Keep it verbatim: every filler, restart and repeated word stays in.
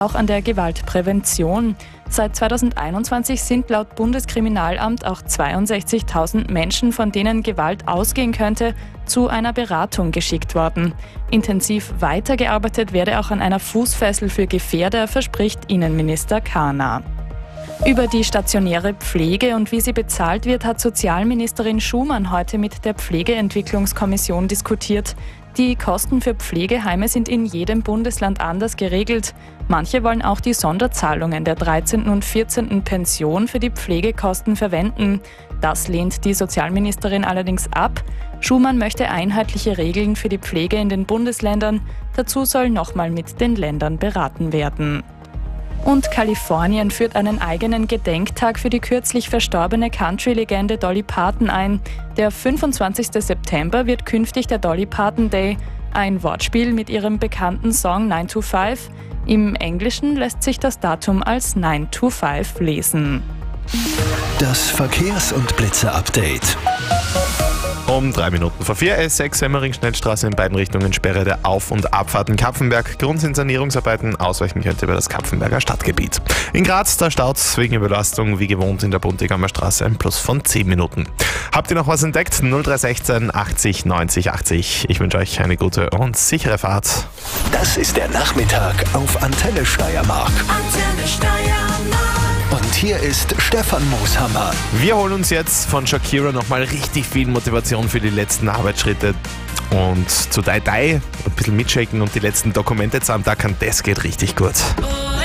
auch an der Gewaltprävention. Seit zweitausendeinundzwanzig sind laut Bundeskriminalamt auch zweiundsechzigtausend Menschen, von denen Gewalt ausgehen könnte, zu einer Beratung geschickt worden. Intensiv weitergearbeitet werde auch an einer Fußfessel für Gefährder, verspricht Innenminister Kahner. Über die stationäre Pflege und wie sie bezahlt wird, hat Sozialministerin Schumann heute mit der Pflegeentwicklungskommission diskutiert. Die Kosten für Pflegeheime sind in jedem Bundesland anders geregelt. Manche wollen auch die Sonderzahlungen der dreizehnten und vierzehnten Pension für die Pflegekosten verwenden. Das lehnt die Sozialministerin allerdings ab. Schumann möchte einheitliche Regeln für die Pflege in den Bundesländern. Dazu soll nochmal mit den Ländern beraten werden. Und Kalifornien führt einen eigenen Gedenktag für die kürzlich verstorbene Country-Legende Dolly Parton ein. Der fünfundzwanzigsten September wird künftig der Dolly Parton Day, ein Wortspiel mit ihrem bekannten Song nine to five. Im Englischen lässt sich das Datum als nine to five lesen. Das Verkehrs- und Blitze-Update. Um drei Minuten vor vier, S sechs Semmering-Schnellstraße in beiden Richtungen, Sperre der Auf- und Abfahrten Kapfenberg. Grund sind Sanierungsarbeiten, ausweichen könnte über das Kapfenberger Stadtgebiet. In Graz, da staut's wegen Überlastung wie gewohnt in der Buntigammer Straße ein Plus von zehn Minuten. Habt ihr noch was entdeckt? null drei eins sechs achtzig neunzig achtzig. Ich wünsche euch eine gute und sichere Fahrt. Das ist der Nachmittag auf Antenne Steiermark. Antenne Steiermark. Und hier ist Stefan Mooshammer. Wir holen uns jetzt von Shakira nochmal richtig viel Motivation für die letzten Arbeitsschritte. Und zu Dai Dai ein bisschen mitshaken und die letzten Dokumente zusammendackern, das geht richtig gut. Oh.